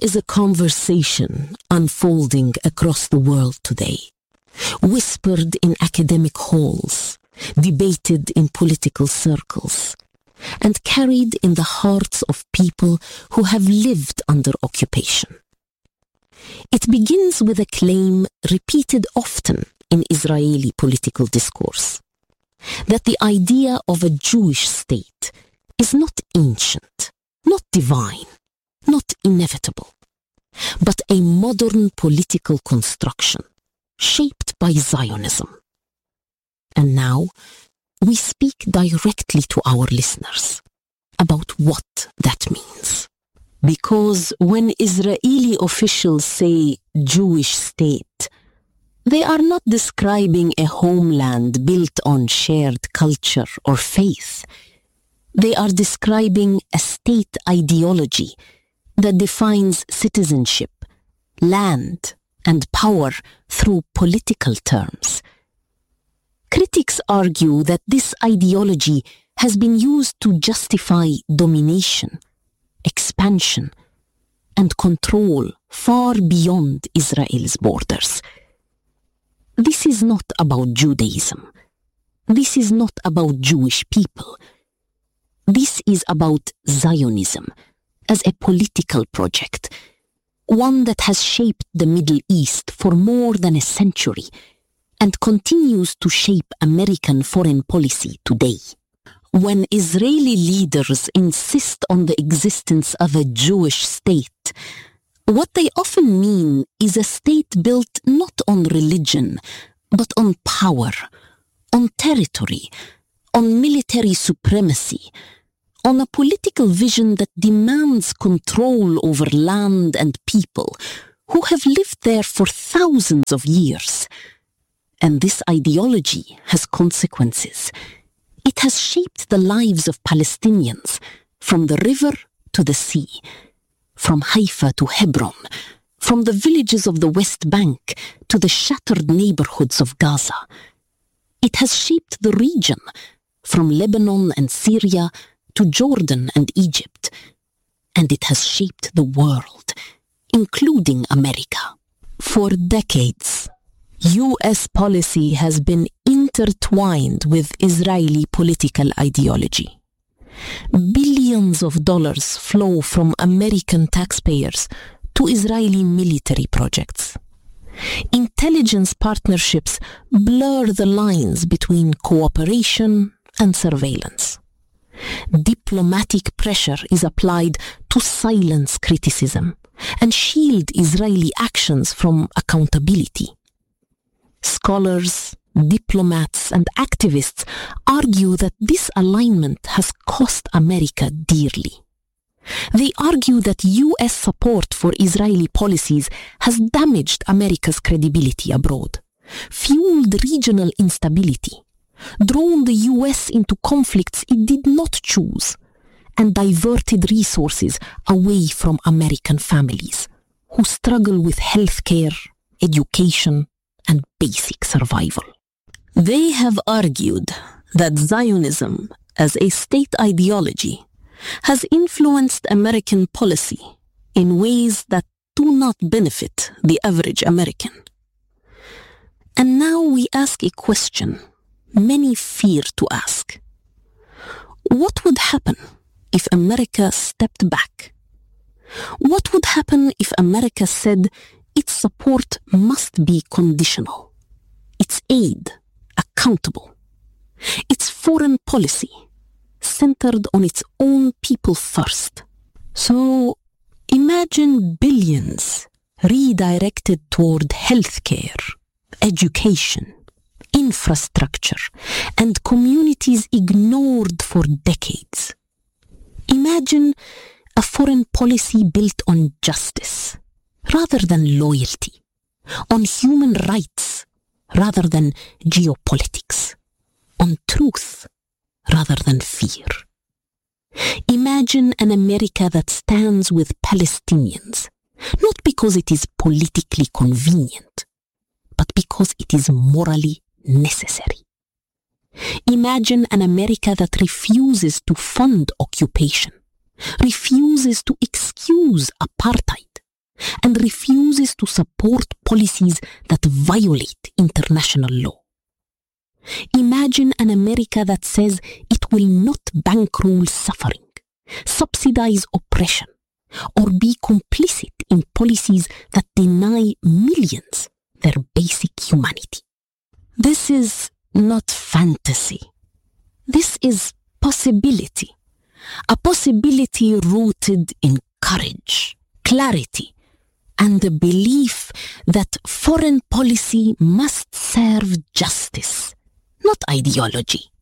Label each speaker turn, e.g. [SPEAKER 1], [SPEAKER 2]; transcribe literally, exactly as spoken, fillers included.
[SPEAKER 1] is a conversation unfolding across the world today, whispered in academic halls, debated in political circles, and carried in the hearts of people who have lived under occupation. It begins with a claim repeated often in Israeli political discourse, that the idea of a Jewish state is not ancient, not divine, not inevitable, but a modern political construction shaped by Zionism. And now we speak directly to our listeners about what that means. Because when Israeli officials say Jewish state, they are not describing a homeland built on shared culture or faith. They are describing a state ideology that defines citizenship, land, and power through political terms. Critics argue that this ideology has been used to justify domination, expansion, and control far beyond Israel's borders. This is not about Judaism. This is not about Jewish people. This is about Zionism as a political project, one that has shaped the Middle East for more than a century and continues to shape American foreign policy today. When Israeli leaders insist on the existence of a Jewish state, what they often mean is a state built not on religion, but on power, on territory, on military supremacy, on a political vision that demands control over land and people who have lived there for thousands of years. And this ideology has consequences. It has shaped the lives of Palestinians from the river to the sea, from Haifa to Hebron, from the villages of the West Bank to the shattered neighborhoods of Gaza. It has shaped the region from Lebanon and Syria to Jordan and Egypt, and it has shaped the world, including America. For decades, U S policy has been intertwined with Israeli political ideology. Billions of dollars flow from American taxpayers to Israeli military projects. Intelligence partnerships blur the lines between cooperation and surveillance. Diplomatic pressure is applied to silence criticism and shield Israeli actions from accountability. Scholars, diplomats, and activists argue that this alignment has cost America dearly. They argue that U S support for Israeli policies has damaged America's credibility abroad, fueled regional instability, drawn the U S into conflicts it did not choose, and diverted resources away from American families who struggle with healthcare, education, and basic survival. They have argued that Zionism as a state ideology has influenced American policy in ways that do not benefit the average American. And now we ask a question many fear to ask. What would happen if America stepped back? What would happen if America said its support must be conditional, its aid accountable, its foreign policy centered on its own people first? So imagine billions redirected toward healthcare, education, infrastructure, and communities ignored for decades. Imagine a foreign policy built on justice rather than loyalty, on human rights rather than geopolitics, on truth rather than fear. Imagine an America that stands with Palestinians, not because it is politically convenient, but because it is morally necessary. Imagine an America that refuses to fund occupation, refuses to excuse apartheid, and refuses to support policies that violate international law. Imagine an America that says it will not bankroll suffering, subsidize oppression, or be complicit in policies that deny millions their basic humanity. This is not fantasy. This is possibility. A possibility rooted in courage, clarity, and the belief that foreign policy must serve justice, not ideology.